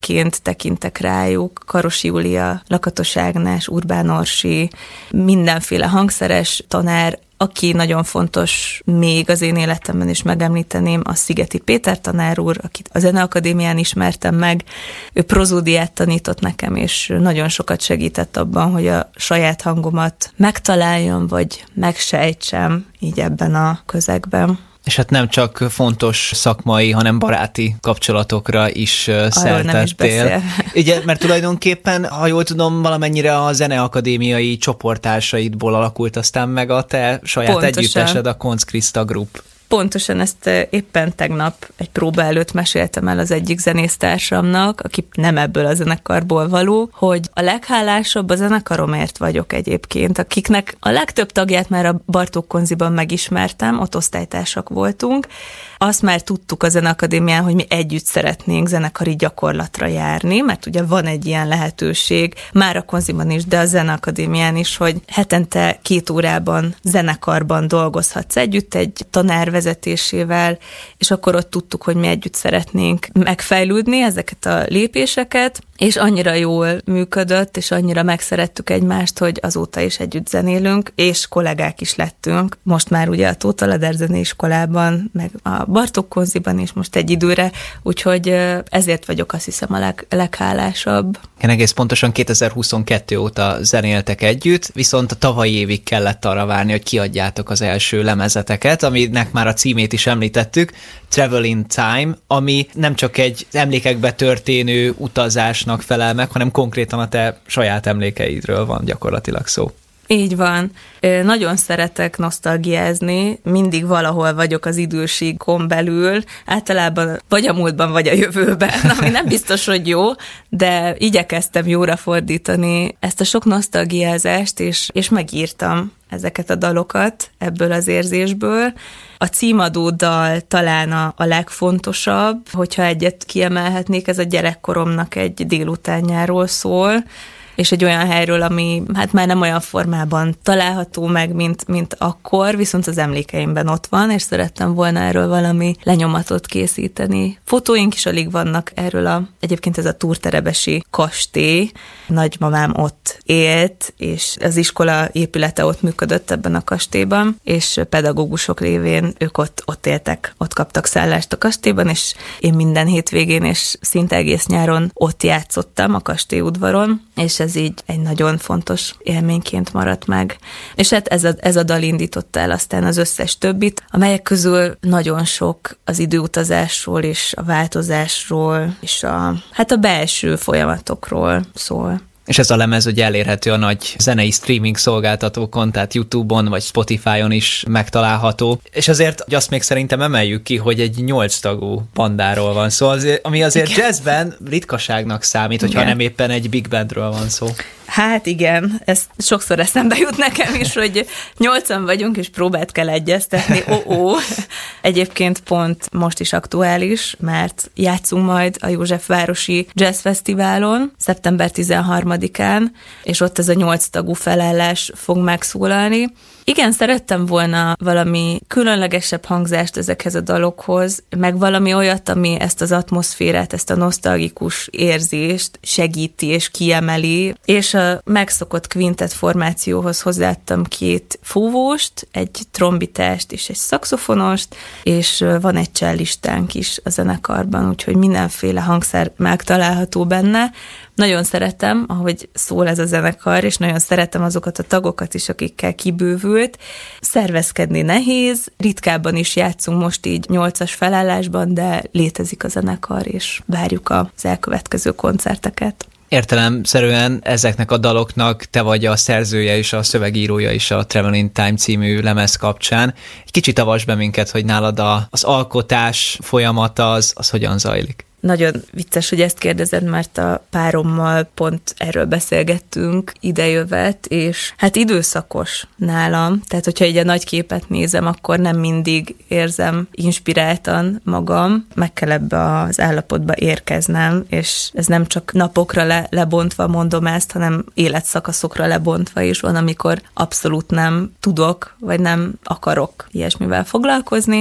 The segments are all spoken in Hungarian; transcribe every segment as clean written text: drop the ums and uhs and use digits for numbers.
ként tekintek rájuk, Karosi Júlia, Lakatos Ágnes, Urbán Orsi, mindenféle hangszeres tanár, aki nagyon fontos még az én életemben is megemlíteném, a Szigeti Péter tanár úr, akit a Zeneakadémián ismertem meg. Ő prozódiát tanított nekem, és nagyon sokat segített abban, hogy a saját hangomat megtaláljam, vagy megsejtsem így ebben a közegben. És hát nem csak fontos szakmai, hanem baráti kapcsolatokra is szeltettél. Ugye, mert tulajdonképpen, ha jól tudom, valamennyire a zeneakadémiai csoporttársaidból alakult aztán meg a te saját Pontosan. együttesed, a Koncz Kriszta Group. Pontosan ezt éppen tegnap egy próba előtt meséltem el az egyik zenésztársamnak, aki nem ebből a zenekarból való, hogy a leghálásabb a zenekaromért vagyok egyébként, akiknek a legtöbb tagját már a Bartók Konziban megismertem, ott osztálytársak voltunk. Azt már tudtuk a Zeneakadémián, hogy mi együtt szeretnénk zenekari gyakorlatra járni, mert ugye van egy ilyen lehetőség, már a Konziban is, de a Zeneakadémián is, hogy hetente 2 órában zenekarban dolgozhatsz együtt egy tanár vezetésével, és akkor ott tudtuk, hogy mi együtt szeretnénk megfejlődni ezeket a lépéseket, és annyira jól működött, és annyira megszerettük egymást, hogy azóta is együtt zenélünk, és kollégák is lettünk. Most már ugye a Tóth Aladár zeneiskolában, meg a Bartók Konziban is most egy időre, úgyhogy ezért vagyok azt hiszem a leghálásabb. Én egész pontosan 2022 óta zenéltek együtt, viszont a tavalyi évig kellett arra várni, hogy kiadjátok az első lemezeteket, aminek már a címét is említettük, Travel in Time, ami nem csak egy emlékekbe történő utazásnak felel meg, hanem konkrétan a te saját emlékeidről van gyakorlatilag szó. Így van. Nagyon szeretek nosztalgiázni, mindig valahol vagyok az idősíkon belül, általában vagy a múltban, vagy a jövőben, ami nem biztos, hogy jó, de igyekeztem jóra fordítani ezt a sok nosztalgiázást, és megírtam ezeket a dalokat ebből az érzésből. A címadó dal talán a legfontosabb, hogyha egyet kiemelhetnék, ez a gyerekkoromnak egy délutánjáról szól, és egy olyan helyről, ami hát már nem olyan formában található meg, mint akkor, viszont az emlékeimben ott van, és szerettem volna erről valami lenyomatot készíteni. Fotóink is alig vannak erről egyébként ez a Túrterebesi kastély. Nagymamám ott élt, és az iskola épülete ott működött ebben a kastélyban, és pedagógusok révén ők ott éltek, ott kaptak szállást a kastélyban, és én minden hétvégén és szinte egész nyáron ott játszottam a kastélyudvaron, és ez így egy nagyon fontos élményként maradt meg. És hát ez a dal indította el aztán az összes többit, amelyek közül nagyon sok az időutazásról és a változásról, és a belső folyamatokról szól. És ez a lemez ugye elérhető a nagy zenei streaming szolgáltatókon, tehát YouTube-on vagy Spotify-on is megtalálható. És azért azt még szerintem emeljük ki, hogy egy 8 tagú bandáról van szó, ami azért igen, jazzben ritkaságnak számít, hogyha nem éppen egy big bandről van szó. Hát igen, ez sokszor eszembe jut nekem is, hogy 8-an vagyunk, és próbát kell egyeztetni. Egyébként pont most is aktuális, mert játszunk majd a Józsefvárosi Jazz Fesztiválon, szeptember 13-án, és ott ez a 8 tagú felállás fog megszólalni. Igen, szerettem volna valami különlegesebb hangzást ezekhez a dalokhoz, meg valami olyat, ami ezt az atmoszférát, ezt a nosztalgikus érzést segíti és kiemeli, és a megszokott kvintett formációhoz hozzáadtam 2 fúvóst, egy trombitást és egy szaxofonost, és van egy csellistánk is a zenekarban, úgyhogy mindenféle hangszer megtalálható benne. Nagyon szeretem, ahogy szól ez a zenekar, és nagyon szeretem azokat a tagokat is, akikkel kibővült. Szervezkedni nehéz, ritkábban is játszunk most így 8-as felállásban, de létezik a zenekar, és várjuk az elkövetkező koncerteket. Értelemszerűen ezeknek a daloknak te vagy a szerzője és a szövegírója is a Travel in Time című lemez kapcsán. Egy kicsit avasd be minket, hogy nálad az alkotás folyamata az hogyan zajlik. Nagyon vicces, hogy ezt kérdezed, mert a párommal pont erről beszélgettünk idejövet, és hát időszakos nálam, tehát hogyha így a nagy képet nézem, akkor nem mindig érzem inspiráltan magam, meg kell ebbe az állapotba érkeznem, és ez nem csak napokra lebontva mondom ezt, hanem életszakaszokra lebontva is van, amikor abszolút nem tudok, vagy nem akarok ilyesmivel foglalkozni.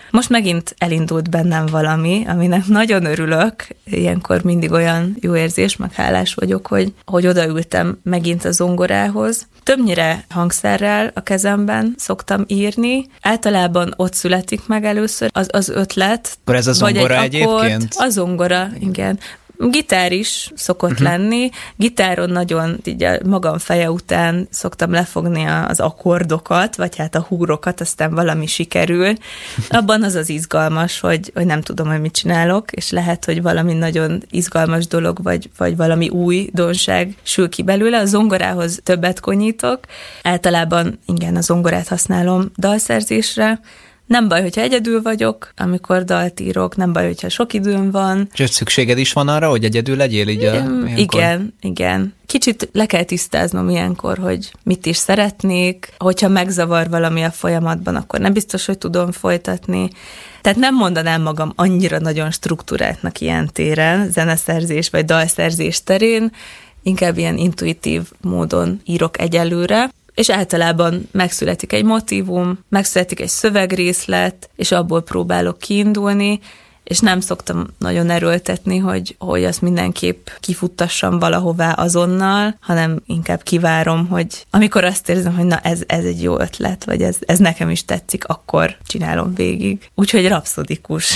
Most megint elindult bennem valami, aminek nagyon örülök. Ilyenkor mindig olyan jó érzés, meg hálás vagyok, hogy odaültem megint a zongorához. Többnyire hangszerrel a kezemben szoktam írni. Általában ott születik meg először az ötlet. Akkor ez a zongora egyébként? A zongora, igen. Gitár is szokott lenni. Gitáron nagyon így a magam feje után szoktam lefogni az akkordokat, vagy hát a húrokat, aztán valami sikerül. Abban az izgalmas, hogy nem tudom, hogy mit csinálok, és lehet, hogy valami nagyon izgalmas dolog, vagy valami újdonság sül ki belőle. A zongorához többet konyítok. Általában igen, a zongorát használom dalszerzésre. Nem baj, hogyha egyedül vagyok, amikor dalt írok, nem baj, hogyha sok időm van. És szükséged is van arra, hogy egyedül legyél így Igen. Kicsit le kell tisztáznom ilyenkor, hogy mit is szeretnék. Hogyha megzavar valami a folyamatban, akkor nem biztos, hogy tudom folytatni. Tehát nem mondanám magam annyira nagyon struktúráltnak ilyen téren, zeneszerzés vagy dalszerzés terén, inkább ilyen intuitív módon írok egyelőre. És általában megszületik egy motívum, megszületik egy szövegrészlet, és abból próbálok kiindulni, és nem szoktam nagyon erőltetni, hogy azt mindenképp kifuttassam valahová azonnal, hanem inkább kivárom, hogy amikor azt érzem, hogy na ez egy jó ötlet, vagy ez nekem is tetszik, akkor csinálom végig. Úgyhogy rapszodikus.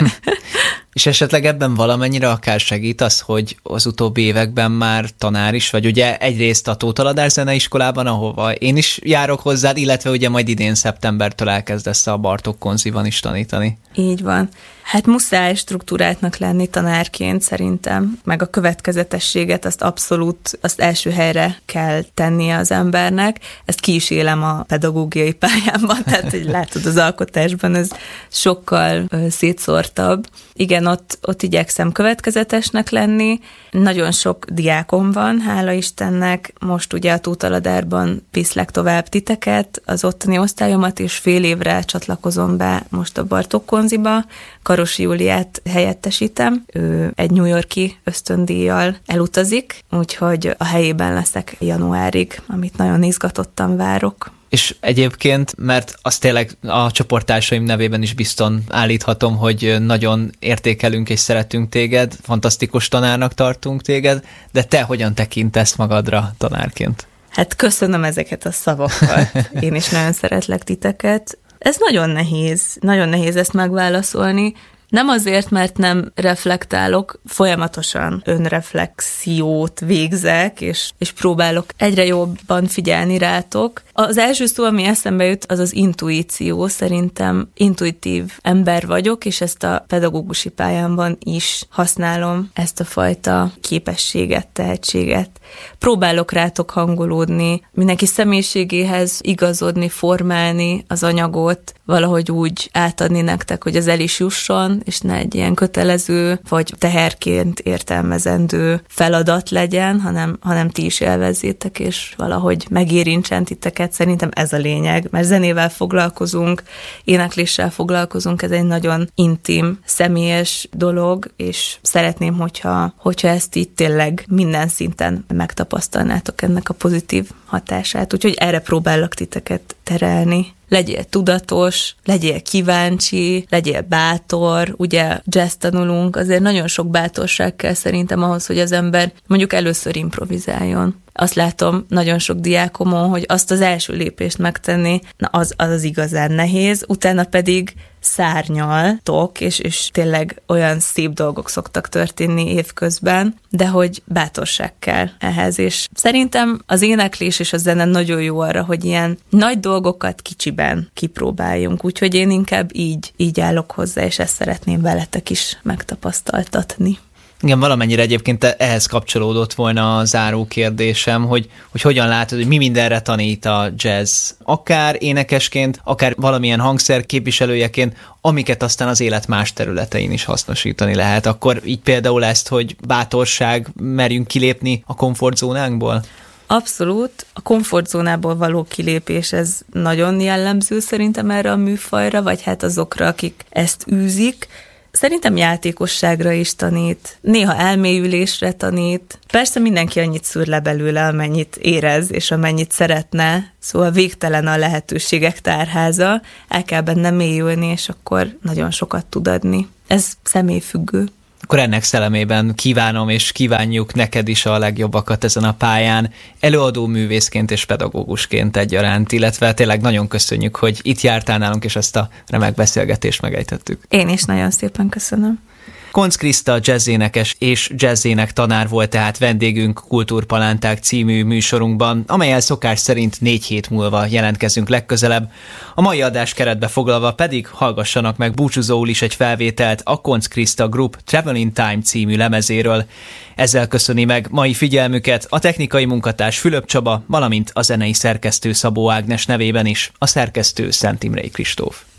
És esetleg ebben valamennyire akár segít az, hogy az utóbbi években már tanár is vagy, ugye egyrészt a Tóth Aladár Zeneiskolában, ahova én is járok hozzád, illetve ugye majd idén szeptembertől elkezdesz a Bartók Konziban is tanítani. Így van. Hát muszáj struktúráltnak lenni tanárként szerintem, meg a következetességet azt első helyre kell tennie az embernek. Ezt ki is élem a pedagógiai pályámban, tehát hogy látod, az alkotásban ez sokkal szétszórtabb. Igen, ott igyekszem következetesnek lenni. Nagyon sok diákom van, hála Istennek. Most ugye a Tóth Aladárban piszlek tovább titeket, az ottani osztályomat, és fél évre csatlakozom be most a Bartók Konziba. Karos Júliát helyettesítem. Ő egy New York-i ösztöndíjjal elutazik, úgyhogy a helyében leszek januárig, amit nagyon izgatottan várok. És egyébként, mert azt tényleg a csoporttársaim nevében is bizton állíthatom, hogy nagyon értékelünk és szeretünk téged, fantasztikus tanárnak tartunk téged, de te hogyan tekintesz magadra tanárként? Hát köszönöm ezeket a szavakat. Én is nagyon szeretlek titeket. Ez nagyon nehéz ezt megválaszolni. Nem azért, mert nem reflektálok, folyamatosan önreflexiót végzek, és próbálok egyre jobban figyelni rátok. Az első szó, ami eszembe jut, az intuíció. Szerintem intuitív ember vagyok, és ezt a pedagógusi pályámban is használom, ezt a fajta képességet, tehetséget. Próbálok rátok hangolódni, mindenki személyiségéhez igazodni, formálni az anyagot, valahogy úgy átadni nektek, hogy az el is jusson, és ne egy ilyen kötelező, vagy teherként értelmezendő feladat legyen, hanem ti is élvezzétek, és valahogy megérintsen titeket. Szerintem ez a lényeg, mert zenével foglalkozunk, énekléssel foglalkozunk, ez egy nagyon intim, személyes dolog, és szeretném, hogyha ezt így tényleg minden szinten megtapasztalnátok ennek a pozitív hatását. Úgyhogy erre próbálok titeket terelni. Legyél tudatos, legyél kíváncsi, legyél bátor. Ugye jazz tanulunk, azért nagyon sok bátorság kell szerintem ahhoz, hogy az ember mondjuk először improvizáljon. Azt látom nagyon sok diákomon, hogy azt az első lépést megtenni, na az igazán nehéz, utána pedig szárnyaltok, és tényleg olyan szép dolgok szoktak történni évközben, de hogy bátorság kell ehhez, és szerintem az éneklés és a zene nagyon jó arra, hogy ilyen nagy dolgokat kicsiben kipróbáljunk, úgyhogy én inkább így állok hozzá, és ezt szeretném veletek is megtapasztaltatni. Igen, valamennyire egyébként ehhez kapcsolódott volna a záró kérdésem, hogy hogyan látod, hogy mi mindenre tanít a jazz, akár énekesként, akár valamilyen hangszer képviselőjeként, amiket aztán az élet más területein is hasznosítani lehet. Akkor így például ezt, hogy bátorság, merjünk kilépni a komfortzónánkból? Abszolút. A komfortzónából való kilépés, ez nagyon jellemző szerintem erre a műfajra, vagy hát azokra, akik ezt űzik. Szerintem játékosságra is tanít, néha elmélyülésre tanít. Persze mindenki annyit szűr le belőle, amennyit érez, és amennyit szeretne, szóval végtelen a lehetőségek tárháza, el kell benne mélyülni, és akkor nagyon sokat tud adni. Ez személyfüggő. Akkor ennek szellemében kívánom és kívánjuk neked is a legjobbakat ezen a pályán, előadó művészként és pedagógusként egyaránt, illetve tényleg nagyon köszönjük, hogy itt jártál nálunk, és ezt a remek beszélgetést megejtettük. Én is nagyon szépen köszönöm. Koncz Kriszta jazzénekes és jazzének tanár volt tehát vendégünk Kultúrpalánták című műsorunkban, amellyel szokás szerint 4 hét múlva jelentkezünk legközelebb. A mai adás keretbe foglalva pedig hallgassanak meg búcsúzóul is egy felvételt a Koncz Kriszta Group Travel in Time című lemezéről. Ezzel köszöni meg mai figyelmüket a technikai munkatárs Fülöp Csaba, valamint a zenei szerkesztő Szabó Ágnes nevében is, a szerkesztő Szent Imrei Kristóf.